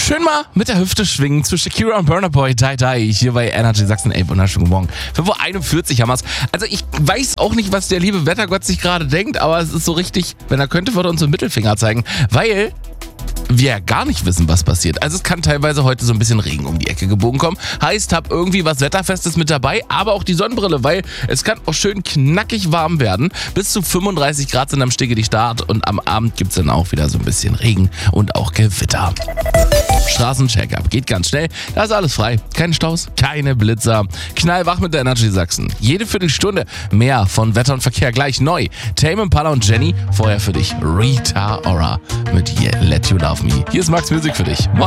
Schön mal mit der Hüfte schwingen zu Shakira und Burna Boy, Die Die, hier bei Energy Sachsen. Ey, wunderschönen guten Morgen. 5:41 Uhr haben wir's. Also ich weiß auch nicht, was der liebe Wettergott sich gerade denkt, aber es ist so richtig, wenn er könnte, würde er uns einen Mittelfinger zeigen, weil wir ja gar nicht wissen, was passiert. Also es kann teilweise heute so ein bisschen Regen um die Ecke gebogen kommen. Heißt, hab irgendwie was Wetterfestes mit dabei, aber auch die Sonnenbrille, weil es kann auch schön knackig warm werden. Bis zu 35 Grad sind am Start und am Abend gibt's dann auch wieder so ein bisschen Regen und auch Gewitter. Straßencheck-up geht ganz schnell. Da ist alles frei. Keine Staus, keine Blitzer. Knallwach mit der Energy Sachsen. Jede Viertelstunde mehr von Wetter und Verkehr gleich neu. Tame Impala und Jenny. Vorher für dich Rita Ora mit Yeah, Let You Love Me. Hier ist Max Music für dich. Moin.